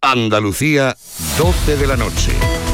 Andalucía, 12 de la noche.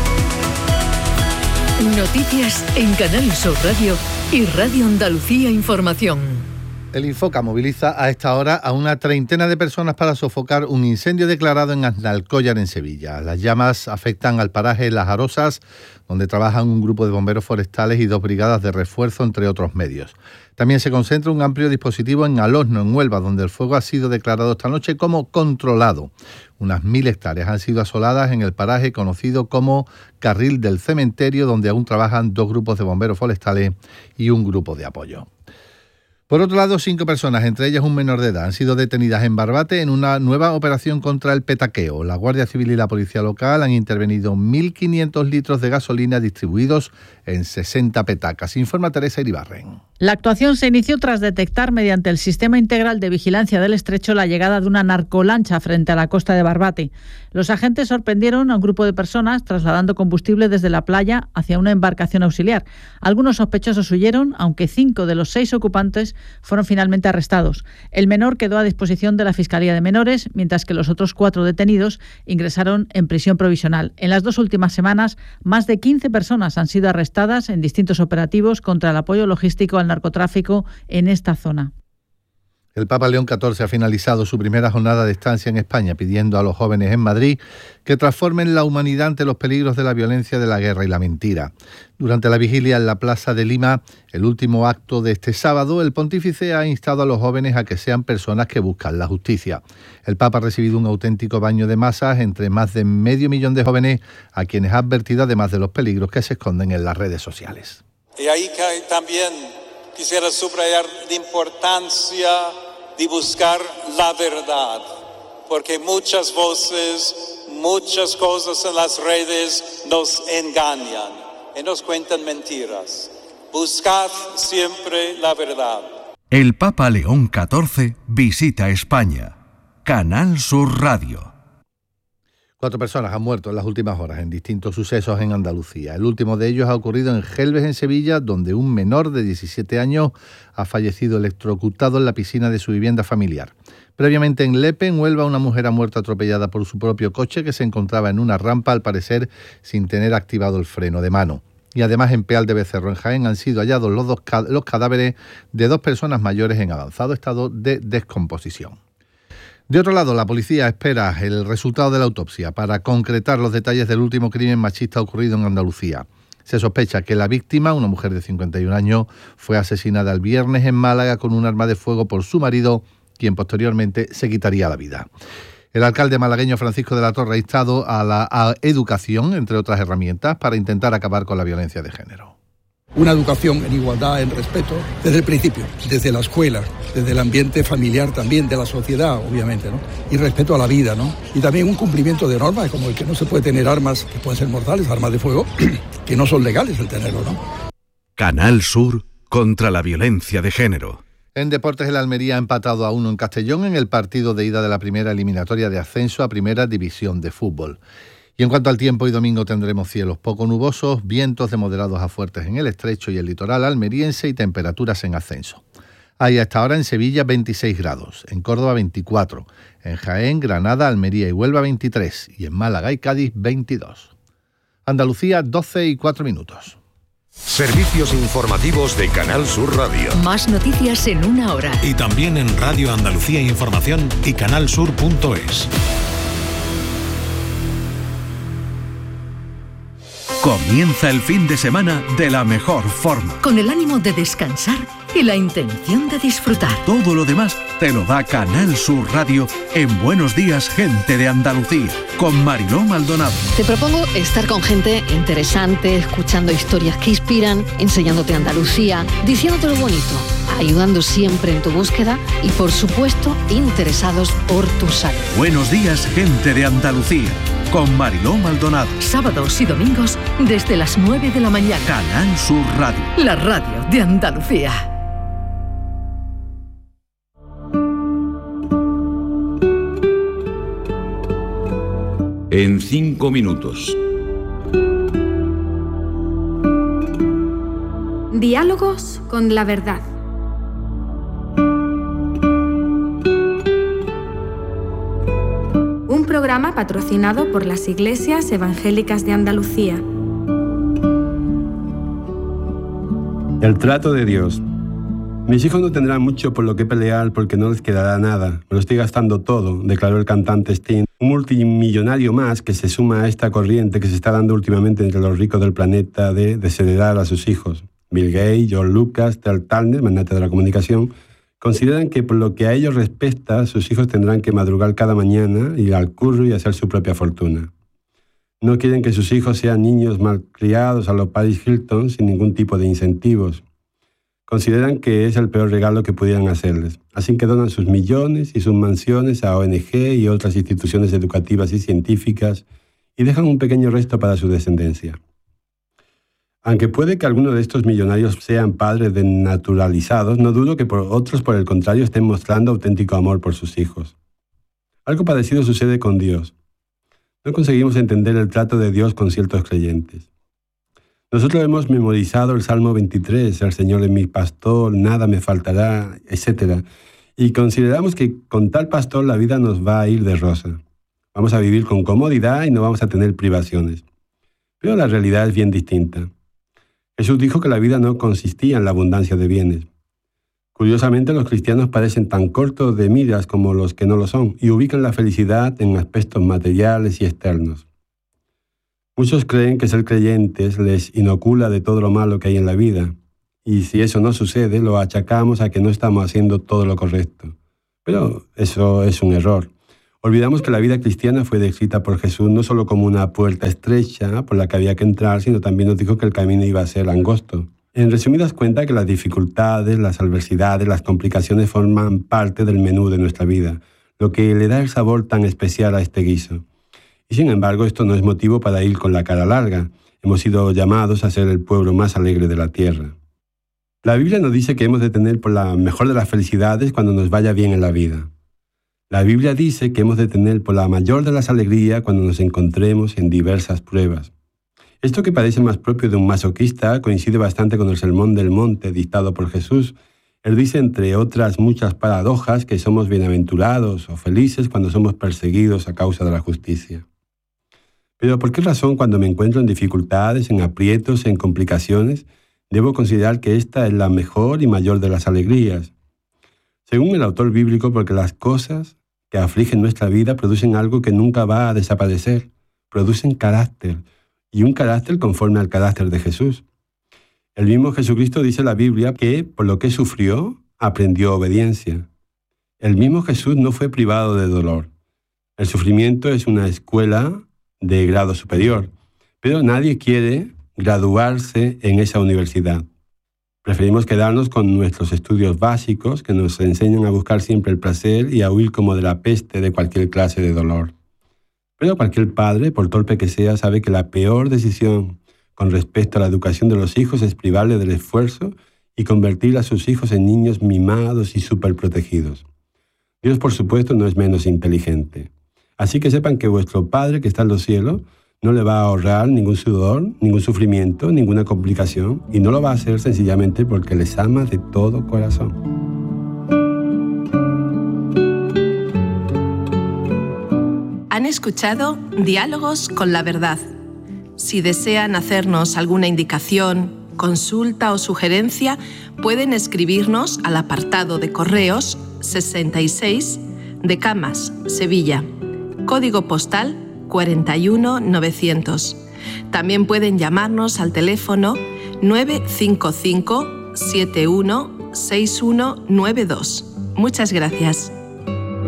Noticias en Canal Sur Radio y Radio Andalucía Información. El Infoca moviliza a esta hora a una treintena de personas para sofocar un incendio declarado en Aznalcóllar, en Sevilla. Las llamas afectan al paraje Las Arosas, donde trabajan un grupo de bomberos forestales y 2 brigadas de refuerzo, entre otros medios. También se concentra un amplio dispositivo en Alosno, en Huelva, donde el fuego ha sido declarado esta noche como controlado. Unas 1000 hectáreas han sido asoladas en el paraje conocido como Carril del Cementerio, donde aún trabajan 2 grupos de bomberos forestales y un grupo de apoyo. Por otro lado, 5 personas, entre ellas un menor de edad, han sido detenidas en Barbate en una nueva operación contra el petaqueo. La Guardia Civil y la Policía Local han intervenido 1.500 litros de gasolina distribuidos en 60 petacas. Informa Teresa Iribarren. La actuación se inició tras detectar mediante el Sistema Integral de Vigilancia del Estrecho la llegada de una narcolancha frente a la costa de Barbate. Los agentes sorprendieron a un grupo de personas trasladando combustible desde la playa hacia una embarcación auxiliar. Algunos sospechosos huyeron, aunque 5 de los 6 ocupantes fueron finalmente arrestados. El menor quedó a disposición de la Fiscalía de Menores, mientras que los otros 4 detenidos ingresaron en prisión provisional. En las 2 últimas semanas, más de 15 personas han sido arrestadas en distintos operativos contra el apoyo logístico al narcotráfico en esta zona. El Papa León XIV ha finalizado su primera jornada de estancia en España, pidiendo a los jóvenes en Madrid que transformen la humanidad ante los peligros de la violencia, de la guerra y la mentira. Durante la vigilia en la Plaza de Lima, el último acto de este sábado, el pontífice ha instado a los jóvenes a que sean personas que buscan la justicia. El Papa ha recibido un auténtico baño de masas entre más de 500.000 de jóvenes, a quienes ha advertido además de los peligros que se esconden en las redes sociales. Y ahí también quisiera subrayar la importancia de buscar la verdad, porque muchas voces, muchas cosas en las redes nos engañan y nos cuentan mentiras. Buscad siempre la verdad. El Papa León XIV visita España. Canal Sur Radio. 4 personas han muerto en las últimas horas en distintos sucesos en Andalucía. El último de ellos ha ocurrido en Gelbes, en Sevilla, donde un menor de 17 años ha fallecido electrocutado en la piscina de su vivienda familiar. Previamente en Lepe, en Huelva, una mujer ha muerto atropellada por su propio coche que se encontraba en una rampa, al parecer sin tener activado el freno de mano. Y además en Peal de Becerro, en Jaén, han sido hallados los cadáveres de 2 personas mayores en avanzado estado de descomposición. De otro lado, la policía espera el resultado de la autopsia para concretar los detalles del último crimen machista ocurrido en Andalucía. Se sospecha que la víctima, una mujer de 51 años, fue asesinada el viernes en Málaga con un arma de fuego por su marido, quien posteriormente se quitaría la vida. El alcalde malagueño Francisco de la Torre ha instado a la educación, entre otras herramientas, para intentar acabar con la violencia de género. Una educación en igualdad, en respeto, desde el principio, desde la escuela, desde el ambiente familiar también, de la sociedad, obviamente, ¿no? Y respeto a la vida, ¿no? Y también un cumplimiento de normas, como el que no se puede tener armas que pueden ser mortales, armas de fuego, que no son legales el tenerlo, ¿no? Canal Sur contra la violencia de género. En deportes, el Almería ha empatado a 1 en Castellón en el partido de ida de la primera eliminatoria de ascenso a Primera División de Fútbol. Y en cuanto al tiempo, hoy domingo tendremos cielos poco nubosos, vientos de moderados a fuertes en el estrecho y el litoral almeriense y temperaturas en ascenso. Hay hasta ahora en Sevilla 26 grados, en Córdoba 24, en Jaén, Granada, Almería y Huelva 23 y en Málaga y Cádiz 22. Andalucía 12:04. Servicios informativos de Canal Sur Radio. Más noticias en 1 hora. Y también en Radio Andalucía Información y canalsur.es. Comienza el fin de semana de la mejor forma. Con el ánimo de descansar y la intención de disfrutar. Todo lo demás te lo da Canal Sur Radio en Buenos Días, Gente de Andalucía, con Mariló Maldonado. Te propongo estar con gente interesante, escuchando historias que inspiran, enseñándote Andalucía, diciéndote lo bonito, ayudando siempre en tu búsqueda y, por supuesto, interesados por tu salud. Buenos Días, Gente de Andalucía, con Mariló Maldonado. Sábados y domingos desde las 9 de la mañana. Canal Sur Radio. La radio de Andalucía. En 5 minutos. Diálogos con la verdad. Un programa patrocinado por las Iglesias Evangélicas de Andalucía. El trato de Dios. Mis hijos no tendrán mucho por lo que pelear porque no les quedará nada. Me lo estoy gastando todo, declaró el cantante Sting, un multimillonario más que se suma a esta corriente que se está dando últimamente entre los ricos del planeta de desheredar a sus hijos. Bill Gates, George Lucas, Tel Turner, magnate de la comunicación, consideran que por lo que a ellos respecta, sus hijos tendrán que madrugar cada mañana, ir al curro y hacer su propia fortuna. No quieren que sus hijos sean niños malcriados a los Paris Hilton sin ningún tipo de incentivos. Consideran que es el peor regalo que pudieran hacerles. Así que donan sus millones y sus mansiones a ONG y otras instituciones educativas y científicas y dejan un pequeño resto para su descendencia. Aunque puede que algunos de estos millonarios sean padres desnaturalizados, no dudo que otros, por el contrario, estén mostrando auténtico amor por sus hijos. Algo parecido sucede con Dios. No conseguimos entender el trato de Dios con ciertos creyentes. Nosotros hemos memorizado el Salmo 23, el Señor es mi pastor, nada me faltará, etc. Y consideramos que con tal pastor la vida nos va a ir de rosa. Vamos a vivir con comodidad y no vamos a tener privaciones. Pero la realidad es bien distinta. Jesús dijo que la vida no consistía en la abundancia de bienes. Curiosamente, los cristianos parecen tan cortos de miras como los que no lo son y ubican la felicidad en aspectos materiales y externos. Muchos creen que ser creyentes les inocula de todo lo malo que hay en la vida, y si eso no sucede, lo achacamos a que no estamos haciendo todo lo correcto. Pero eso es un error. Olvidamos que la vida cristiana fue descrita por Jesús no solo como una puerta estrecha por la que había que entrar, sino también nos dijo que el camino iba a ser angosto. En resumidas cuentas, que las dificultades, las adversidades, las complicaciones forman parte del menú de nuestra vida, lo que le da el sabor tan especial a este guiso. Y sin embargo, esto no es motivo para ir con la cara larga. Hemos sido llamados a ser el pueblo más alegre de la tierra. La Biblia nos dice que hemos de tener por la mejor de las felicidades cuando nos vaya bien en la vida. La Biblia dice que hemos de tener por la mayor de las alegrías cuando nos encontremos en diversas pruebas. Esto, que parece más propio de un masoquista, coincide bastante con el Sermón del Monte dictado por Jesús. Él dice, entre otras muchas paradojas, que somos bienaventurados o felices cuando somos perseguidos a causa de la justicia. Pero ¿por qué razón cuando me encuentro en dificultades, en aprietos, en complicaciones, debo considerar que esta es la mejor y mayor de las alegrías? Según el autor bíblico, porque las cosas que afligen nuestra vida producen algo que nunca va a desaparecer, producen carácter, y un carácter conforme al carácter de Jesús. El mismo Jesucristo dice en la Biblia que por lo que sufrió, aprendió obediencia. El mismo Jesús no fue privado de dolor. El sufrimiento es una escuela de grado superior, pero nadie quiere graduarse en esa universidad. Preferimos quedarnos con nuestros estudios básicos que nos enseñan a buscar siempre el placer y a huir como de la peste de cualquier clase de dolor. Pero cualquier padre, por torpe que sea, sabe que la peor decisión con respecto a la educación de los hijos es privarle del esfuerzo y convertir a sus hijos en niños mimados y superprotegidos. Dios, por supuesto, no es menos inteligente. Así que sepan que vuestro Padre que está en los cielos no le va a ahorrar ningún sudor, ningún sufrimiento, ninguna complicación, y no lo va a hacer sencillamente porque les ama de todo corazón. Han escuchado Diálogos con la Verdad. Si desean hacernos alguna indicación, consulta o sugerencia, pueden escribirnos al apartado de correos 66 de Camas, Sevilla, código postal 41900. También pueden llamarnos al teléfono 955 71 6192. Muchas gracias.